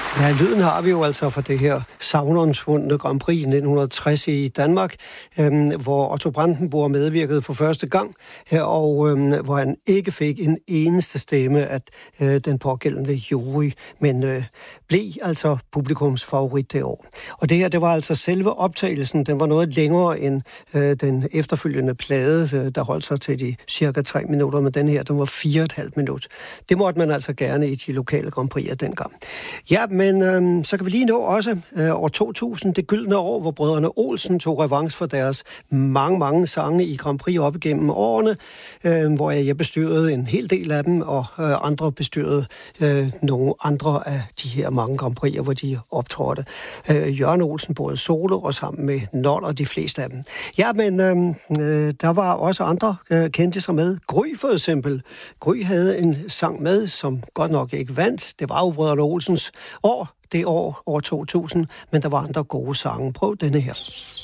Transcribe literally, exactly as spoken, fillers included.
Ja, lyden har vi jo altså for det her savnomsvundne Grand Prix nitten tres i Danmark, øhm, hvor Otto Brandenburg medvirkede for første gang, øh, og øhm, hvor han ikke fik en eneste stemme af øh, den pågældende jury, men øh, blev altså publikums favorit det år. Og det her, det var altså selve optagelsen, den var noget længere end øh, den efterfølgende plade, øh, der holdt sig til de cirka tre minutter, men den her, den var fire og et halvt minut. Det måtte man altså gerne i de lokale Grand Prix'er dengang. Ja, men øhm, så kan vi lige nå også øh, år to tusind, det gyldne år, hvor brødrene Olsen tog revanche for deres mange, mange sange i Grand Prix op igennem årene, øh, hvor jeg bestyrede en hel del af dem, og øh, andre bestyrede øh, nogle andre af de her mange Grand Prix'er, hvor de optrådte. Øh, Jørgen Olsen både solo og sammen med Nold og de fleste af dem. Ja, men øh, øh, der var også andre øh, kendte sig med. Gry for eksempel. Gry havde en sang med, som godt nok ikke vandt. Det var jo brødrene Olsens år, det år, år to tusind, men der var andre gode sange. Prøv denne her.